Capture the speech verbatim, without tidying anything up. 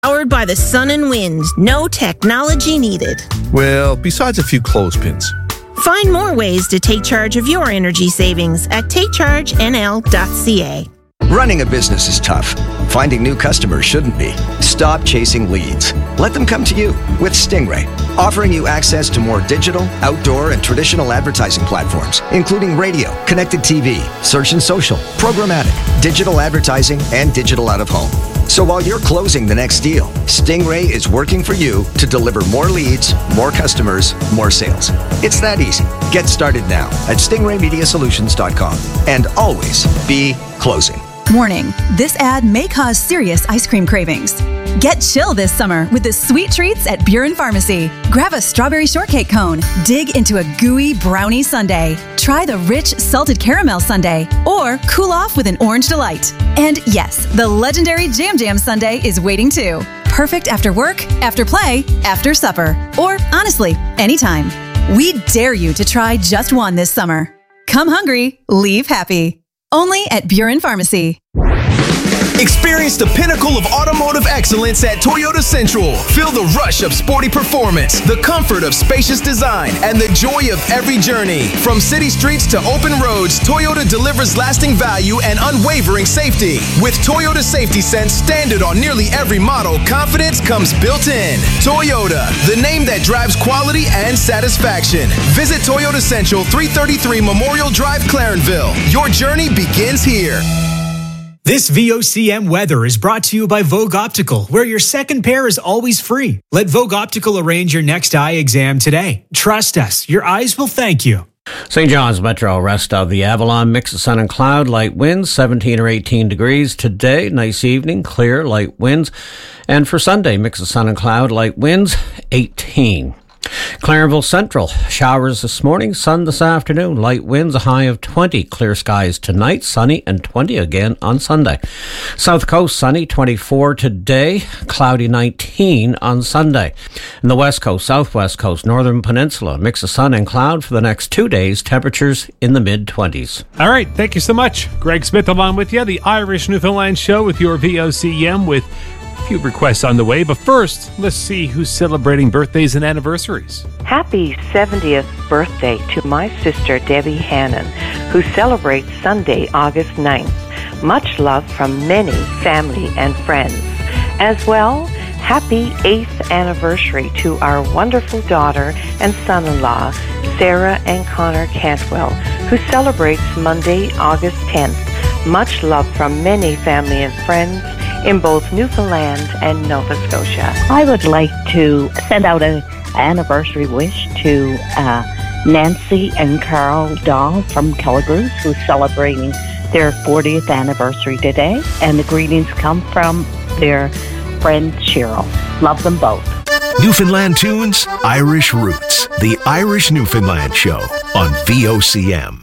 Powered by the sun and wind. No technology needed. Well, besides a few clothespins. Find more ways to take charge of your energy savings at take charge N L dot C A. Running a business is tough. Finding new customers shouldn't be. Stop chasing leads. Let them come to you with Stingray, offering you access to more digital, outdoor, and traditional advertising platforms, including radio, connected T V, search and social, programmatic, digital advertising, and digital out-of-home. So while you're closing the next deal, Stingray is working for you to deliver more leads, more customers, more sales. It's that easy. Get started now at stingray media solutions dot com and always be closing. Warning, this ad may cause serious ice cream cravings. Get chill this summer with the sweet treats at Buren Pharmacy. Grab a strawberry shortcake cone, dig into a gooey brownie sundae, try the rich salted caramel sundae, or cool off with an orange delight. And yes, the legendary Jam Jam sundae is waiting too. Perfect after work, after play, after supper, or honestly, anytime. We dare you to try just one this summer. Come hungry, leave happy. Only at Buren Pharmacy. Experience the pinnacle of automotive excellence at Toyota Central. Feel the rush of sporty performance, the comfort of spacious design, and the joy of every journey. From city streets to open roads, Toyota delivers lasting value and unwavering safety. With Toyota Safety Sense standard on nearly every model, confidence comes built in. Toyota, the name that drives quality and satisfaction. Visit Toyota Central, three thirty-three Memorial Drive, Clarenville. Your journey begins here. This V O C M weather is brought to you by Vogue Optical, where your second pair is always free. Let Vogue Optical arrange your next eye exam today. Trust us, your eyes will thank you. Saint John's Metro, rest of the Avalon, mix of sun and cloud, light winds, seventeen or eighteen degrees today. Nice evening, clear, light winds. And for Sunday, mix of sun and cloud, light winds, eighteen. Clarenville Central, showers this morning, sun this afternoon, light winds, a high of twenty, clear skies tonight, sunny and twenty again on Sunday. South Coast, sunny, twenty-four today, cloudy nineteen on Sunday. And the West Coast, Southwest Coast, Northern Peninsula, mix of sun and cloud for the next two days, temperatures in the mid-twenties. All right, thank you so much. Greg Smith along with you, the Irish Newfoundland Show with your V O C M with few requests on the way, but first, let's see who's celebrating birthdays and anniversaries. Happy seventieth birthday to my sister Debbie Hannon, who celebrates Sunday, August ninth. Much love from many family and friends. As well, happy eighth anniversary to our wonderful daughter and son-in-law, Sarah and Connor Cantwell, who celebrates Monday, August tenth. Much love from many family and friends in both Newfoundland and Nova Scotia. I would like to send out an anniversary wish to uh, Nancy and Carl Dahl from Kelligrews, who's celebrating their fortieth anniversary today. And the greetings come from their friend Cheryl. Love them both. Newfoundland Tunes, Irish Roots. The Irish Newfoundland Show on V O C M.